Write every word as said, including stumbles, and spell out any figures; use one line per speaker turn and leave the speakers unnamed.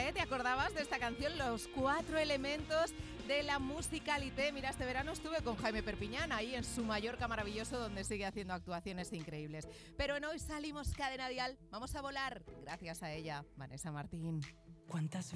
esta, ¿eh? ¿Te acordabas de esta canción? Los cuatro elementos de la musicalité. Mira, este verano estuve con Jaime Perpiñán ahí en su Mallorca maravilloso, donde sigue haciendo actuaciones increíbles. Pero en Hoy Salimos Cadena Dial, vamos a volar gracias a ella, Vanessa Martín.
¿Cuántas